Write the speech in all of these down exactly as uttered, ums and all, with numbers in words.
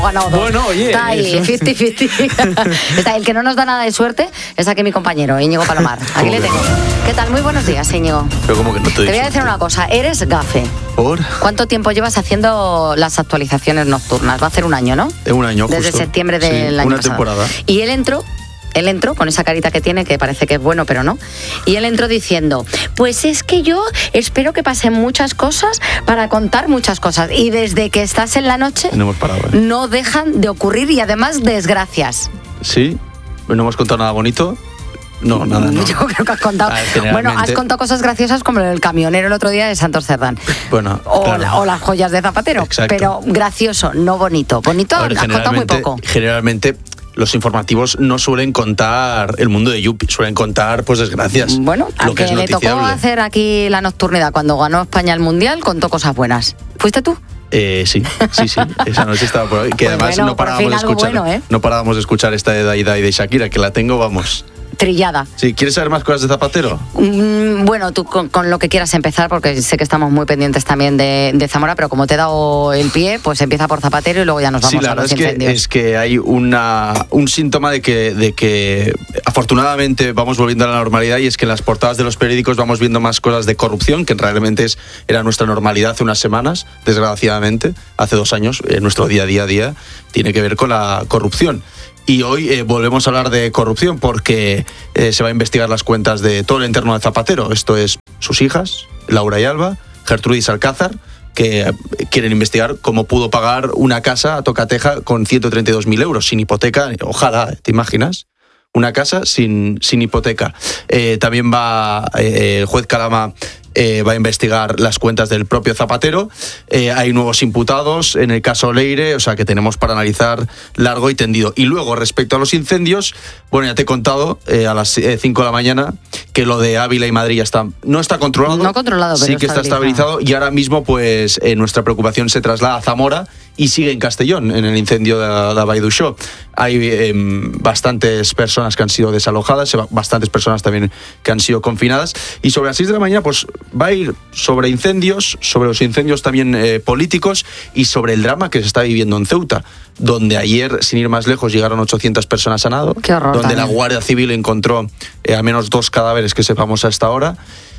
Ganado dos. Bueno, oye. Está ahí, cincuenta cincuenta. Está el que no nos da nada de suerte es aquí mi compañero, Íñigo Palomar. Aquí le tengo. ¿Qué tal? Muy buenos días, Íñigo. Pero como que no te, te voy a decir una cosa. Eres gafe. ¿Por? ¿Cuánto tiempo llevas haciendo las actualizaciones nocturnas? Va a hacer un año, ¿no? De un año, Desde justo. septiembre del sí, año una pasado. temporada. Y él entró... Él entró con esa carita que tiene, que parece que es bueno, pero no. Y él entró diciendo, pues es que yo espero que pasen muchas cosas para contar muchas cosas. Y desde que estás en la noche, No hemos parado, ¿eh? no dejan de ocurrir y además desgracias. Sí, no hemos contado nada bonito. No, nada, no. Yo creo que has contado. A ver, generalmente- Bueno, has contado cosas graciosas como el camionero el otro día de Santos Cerdán. Bueno, O, claro. la- o las joyas de Zapatero. Exacto. Pero gracioso, no bonito. Bonito, A ver, has contado muy generalmente, poco. generalmente los informativos no suelen contar el mundo de Yupi, suelen contar pues desgracias. Bueno, lo al que que es le tocó noticiable. hacer aquí la nocturnidad cuando ganó España el Mundial, contó cosas buenas. ¿Fuiste tú? Eh, sí, sí, sí, esa noche estaba por ahí. Que Pues además bueno, no por parábamos fin de algo escuchar. bueno, ¿eh? No parábamos de escuchar esta de Daida y de Shakira, que la tengo, vamos. Trillada. Sí, ¿quieres saber más cosas de Zapatero? Mm, bueno, tú con, con lo que quieras empezar, porque sé que estamos muy pendientes también de, de Zamora, pero como te he dado el pie, pues empieza por Zapatero y luego ya nos vamos Sí, la a los verdad es que, incendios. es que hay una, un síntoma de que, de que afortunadamente vamos volviendo a la normalidad, y es que en las portadas de los periódicos vamos viendo más cosas de corrupción, que realmente es, era nuestra normalidad hace unas semanas, desgraciadamente, hace dos años, eh, nuestro día a día a día tiene que ver con la corrupción. Y hoy eh, volvemos a hablar de corrupción porque eh, se va a investigar las cuentas de todo el entorno de Zapatero. Esto es sus hijas, Laura y Alba, Gertrudis Alcázar, que eh, quieren investigar cómo pudo pagar una casa a tocateja con ciento treinta y dos mil euros, sin hipoteca. Ojalá, ¿te imaginas? Una casa sin, sin hipoteca. Eh, también va eh, el juez Calama eh, va a investigar las cuentas del propio Zapatero. Eh, hay nuevos imputados en el caso Leire, o sea que tenemos para analizar largo y tendido. Y luego, respecto a los incendios, bueno, ya te he contado eh, a las cinco de la mañana que lo de Ávila y Madrid ya está, no está controlado. No controlado, pero sí que está estabilizado. estabilizado. Y ahora mismo, pues, eh, nuestra preocupación se traslada a Zamora y sigue en Castellón, en el incendio de la Vall d'Uixó. Hay eh, bastantes personas que han sido desalojadas, bastantes personas también que han sido confinadas. Y sobre las seis de la mañana, pues, va a ir sobre incendios, sobre los incendios también eh, políticos y sobre el drama que se está viviendo en Ceuta, donde ayer, sin ir más lejos, llegaron ochocientas personas a nado. Qué horror, donde también. la Guardia Civil encontró eh, al menos dos cadáveres que sepamos hasta ahora.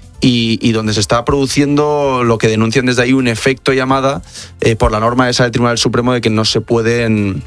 Y, y donde se está produciendo lo que denuncian desde ahí, un efecto llamada eh, por la norma esa del Tribunal Supremo de que no se pueden...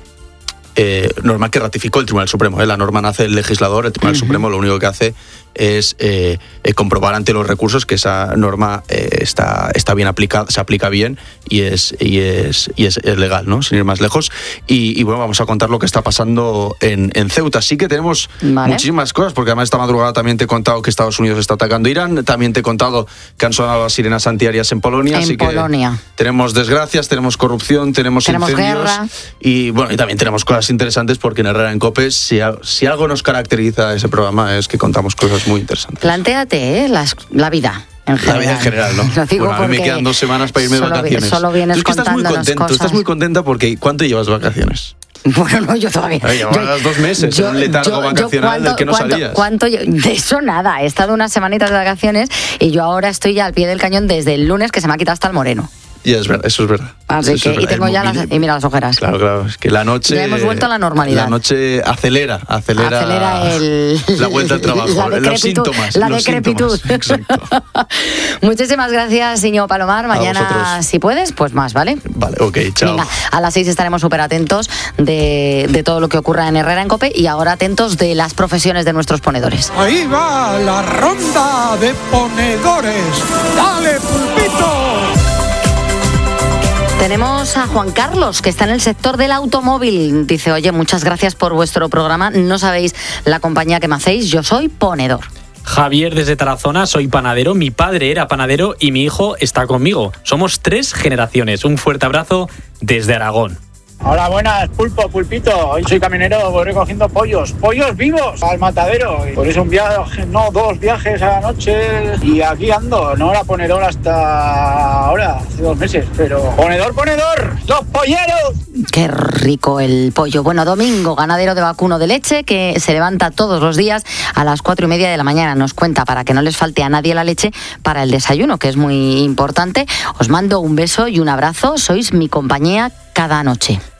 Eh, norma que ratificó el Tribunal Supremo. ¿eh? La norma nace del legislador, el Tribunal uh-huh. Supremo lo único que hace es eh, eh, comprobar ante los recursos que esa norma eh, está, está bien aplicada, se aplica bien y es, y es, y es, es legal, ¿no? Sin ir más lejos. Y, y bueno, vamos a contar lo que está pasando en, en Ceuta. Sí que tenemos vale. muchísimas cosas, porque además esta madrugada también te he contado que Estados Unidos está atacando Irán, también te he contado que han sonado las sirenas antiaéreas en Polonia, en así Polonia. que tenemos desgracias, tenemos corrupción, tenemos, tenemos incendios guerra. y bueno, y también tenemos cosas interesantes, porque en Herrera en Cope, si, si algo nos caracteriza ese programa es que contamos cosas muy interesantes. Plantéate, ¿eh? Las, la vida. En la vida en general, ¿no? Lo digo bueno, a mí me quedan dos semanas para irme de solo, vacaciones. Solo vienes Tú es que estás muy contento, cosas. estás muy contenta porque ¿cuánto llevas de vacaciones? Bueno, no, yo todavía. Ay, llevas dos meses yo, en un letargo yo, vacacional yo cuánto, del que no cuánto, salías. ¿Cuánto? De eso nada. He estado unas semanitas de vacaciones y yo ahora estoy ya al pie del cañón desde el lunes, que se me ha quitado hasta el moreno. Y es verdad, eso es verdad. Así eso que, es verdad. y tengo ya las, y mira las ojeras. Claro, claro, es que la noche... Ya hemos vuelto a la normalidad. La noche acelera, acelera... Acelera el... La vuelta al trabajo, la los síntomas. La los decrepitud. Síntomas, exacto. Muchísimas gracias, Íñigo Palomar. Mañana, si puedes, pues más, ¿vale? Vale, ok, chao. Venga, a las seis estaremos súper atentos de, de todo lo que ocurra en Herrera en Cope y ahora atentos de las profesiones de nuestros ponedores. Ahí va la ronda de ponedores. ¡Dale, pulpito! Tenemos a Juan Carlos, que está en el sector del automóvil. Dice, oye, muchas gracias por vuestro programa. No sabéis la compañía que me hacéis. Yo soy ponedor. Javier desde Tarazona, soy panadero. Mi padre era panadero y mi hijo está conmigo. Somos tres generaciones. Un fuerte abrazo desde Aragón. Hola, buenas, pulpo, pulpito. Hoy soy camionero, voy recogiendo pollos, pollos vivos al matadero. Por eso un viaje, no, dos viajes a la noche. Y aquí ando, no era ponedor hasta ahora, hace dos meses, pero ponedor, ponedor, los polleros. Qué rico el pollo. Bueno, Domingo, ganadero de vacuno de leche, que se levanta todos los días a las cuatro y media de la mañana. Nos cuenta para que no les falte a nadie la leche para el desayuno, que es muy importante. Os mando un beso y un abrazo. Sois mi compañía cada noche.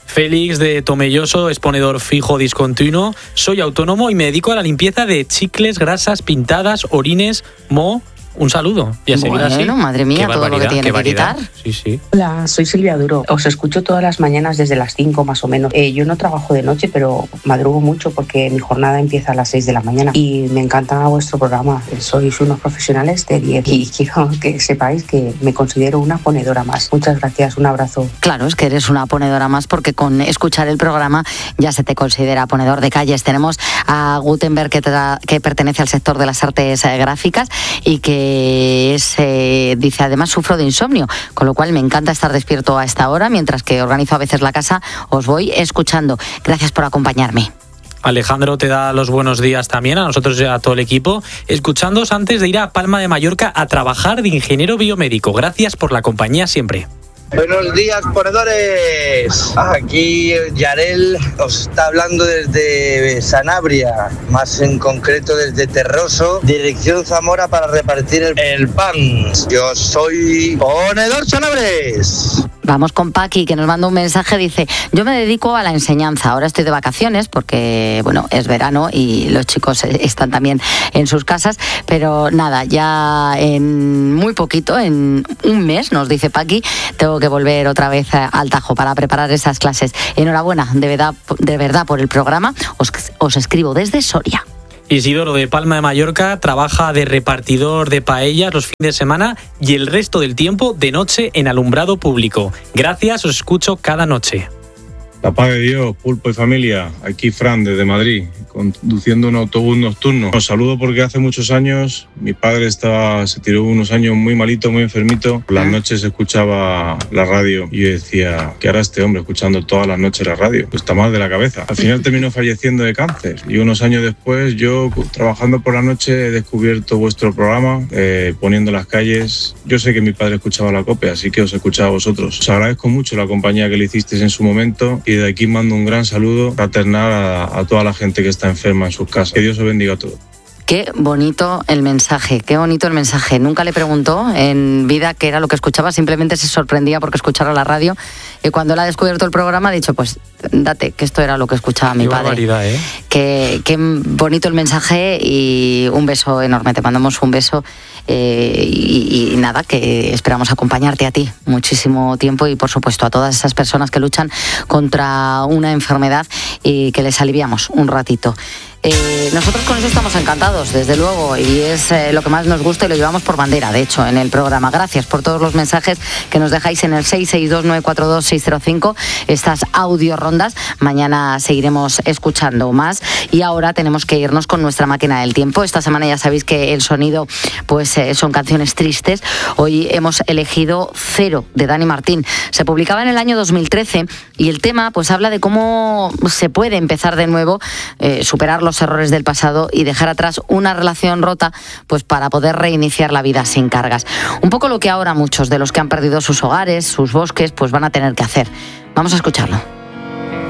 Félix de Tomelloso es ponedor fijo discontinuo. Soy autónomo y me dedico a la limpieza de chicles, grasas, pintadas, orines, moho. Un saludo y a seguir bueno, así. Madre mía, todo lo que tiene que quitar. Sí, sí. Hola, soy Silvia Duro. Os escucho todas las mañanas desde las cinco más o menos. Eh, yo no trabajo de noche, pero madrugo mucho porque mi jornada empieza a las seis de la mañana. Y me encanta vuestro programa. Sois unos profesionales de diez y quiero que sepáis que me considero una ponedora más. Muchas gracias, un abrazo. Claro, es que eres una ponedora más porque con escuchar el programa ya se te considera ponedor de calles. Tenemos a Gutenberg que, tra- que pertenece al sector de las artes eh, gráficas y que es, eh, dice, además sufro de insomnio, con lo cual me encanta estar despierto a esta hora, mientras que organizo a veces la casa, os voy escuchando. Gracias por acompañarme. Alejandro te da los buenos días también, a nosotros y a todo el equipo, escuchándoos antes de ir a Palma de Mallorca a trabajar de ingeniero biomédico. Gracias por la compañía siempre. Buenos días, ponedores. Aquí Yarel os está hablando desde Sanabria, más en concreto desde Terroso, dirección Zamora, para repartir el, el pan. Yo soy ponedor Sanabres. Vamos con Paqui, que nos manda un mensaje, dice, yo me dedico a la enseñanza, ahora estoy de vacaciones porque, bueno, es verano y los chicos están también en sus casas, pero nada, ya en muy poquito, en un mes, nos dice Paqui, tengo que volver otra vez al Tajo para preparar esas clases. Enhorabuena, de verdad, de verdad por el programa, os, os escribo desde Soria. Isidoro de Palma de Mallorca trabaja de repartidor de paellas los fines de semana y el resto del tiempo de noche en alumbrado público. Gracias, os escucho cada noche. La paz de Dios, Pulpo y familia, aquí Fran desde Madrid, conduciendo un autobús nocturno. Os saludo porque hace muchos años mi padre estaba, se tiró unos años muy malito, muy enfermito. Por las noches escuchaba la radio y yo decía, ¿qué hará este hombre escuchando todas las noches la radio? Pues está mal de la cabeza. Al final terminó falleciendo de cáncer y unos años después yo, trabajando por la noche, he descubierto vuestro programa, eh, poniendo las calles. Yo sé que mi padre escuchaba la copia, así que os escuchaba a vosotros. Os agradezco mucho la compañía que le hicisteis en su momento y de aquí mando un gran saludo fraternal a, a toda la gente que está enferma en sus casas. Que Dios os bendiga a todos. Qué bonito el mensaje, qué bonito el mensaje. Nunca le preguntó en vida qué era lo que escuchaba, simplemente se sorprendía porque escuchara la radio y cuando él ha descubierto el programa ha dicho, pues date, que esto era lo que escuchaba mi qué padre. Barbaridad, ¿eh? Qué, qué bonito el mensaje y un beso enorme, te mandamos un beso eh, y, y nada, que esperamos acompañarte a ti muchísimo tiempo y por supuesto a todas esas personas que luchan contra una enfermedad y que les aliviamos un ratito. Eh, nosotros con eso estamos encantados, desde luego, y es eh, lo que más nos gusta y lo llevamos por bandera, de hecho, en el programa. Gracias por todos los mensajes que nos dejáis en el seis seis dos nueve cuatro dos seis cero cinco, estas audio rondas. Mañana seguiremos escuchando más y ahora tenemos que irnos con nuestra máquina del tiempo. Esta semana ya sabéis que el sonido pues eh, son canciones tristes. Hoy hemos elegido Cero, de Dani Martín. Se publicaba en el año dos mil trece y el tema pues habla de cómo se puede empezar de nuevo, eh, superar los errores del pasado y dejar atrás una relación rota pues para poder reiniciar la vida sin cargas. Un poco lo que ahora muchos de los que han perdido sus hogares, sus bosques, pues van a tener que hacer. Vamos a escucharlo.